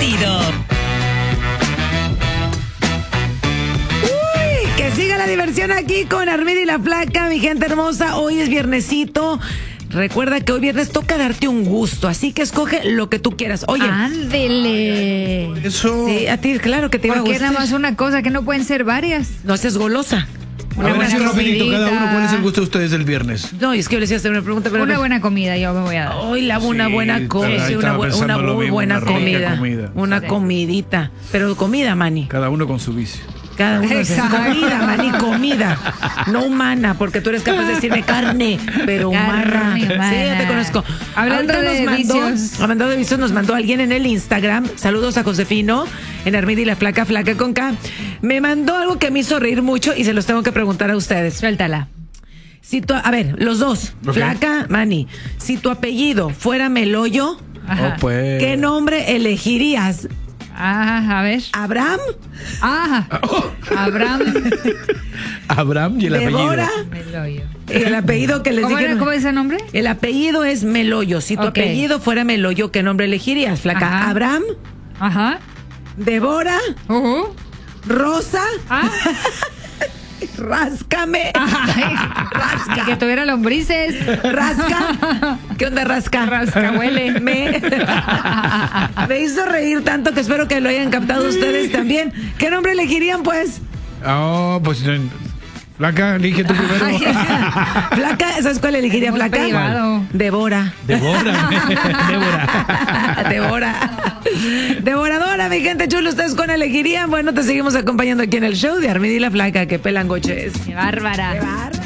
divertido. Uy, que siga la diversión aquí con Armida y la Flaca, mi gente hermosa. Hoy es viernesito. Recuerda que hoy viernes toca darte un gusto, así que escoge lo que tú quieras. Oye, Ándele. Eso. sí, a ti, claro que te iba a Porque es gustar. nada más una cosa, que no pueden ser varias. No seas golosa. A ver, buena así rapidito, cada uno, comidita. ¿cuál es el gusto de ustedes del viernes? No, y es que yo les iba a hacer una pregunta, pero Una buena comida, yo me voy a dar. hoy una Sí, buena cosa, ahí sí, estaba pensando una lo muy mismo, buena una rica comida. comida. Una Sí. comidita. Pero comida, Manny. Cada uno con su vicio. Cada uno es Exacto. comida, Manny, comida. No humana, porque tú eres capaz de decirme carne, pero humana. Carne humana. Sí, ya te conozco. Hablando Ahorita de vicios. Hablando de vicios, nos mandó alguien en el Instagram. Saludos a Josefino, en Armida y la Flaca, Flaca con K. Me mandó algo que me hizo reír mucho y se los tengo que preguntar a ustedes. Suéltala. Si a ver, los dos, Ok. Flaca, Manny, si tu apellido fuera Meloyo, Ajá. Oh, pues. ¿qué nombre elegirías? Ajá, a ver. ¿Abraham? Ajá. Abraham Abraham y el ¿Débora? apellido. Meloyo. Y el apellido que les ¿Cómo dije. era? ¿Cómo es ese nombre? El apellido es Meloyo. Si tu Ok. apellido fuera Meloyo, ¿qué nombre elegirías, Flaca? Ajá. ¿Abraham? Ajá. ¿Débora? ¿Rosa? Ah. Ráscame. Ay, Rasca. que tuviera lombrices. Rasca. ¿Qué onda, rasca? Rascahuele. Me hizo reír tanto que espero que lo hayan captado ustedes también. ¿Qué nombre elegirían, pues? Oh, pues. Flaca, elige tú primero. Ay, Flaca, ¿sabes cuál elegiría, Muy Flaca? privado. Débora. Débora. Débora. Débora. Devoradora, mi gente chula, ¿ustedes cuál elegirían? Bueno, te seguimos acompañando aquí en el show de Armida y la Flaca, que pelan goches. Qué bárbara. Qué bárbara.